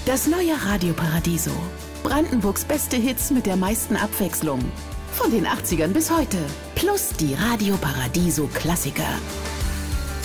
Das neue Radio Paradiso. Brandenburgs beste Hits mit der meisten Abwechslung. Von den 80ern bis heute. Plus die Radio Paradiso Klassiker.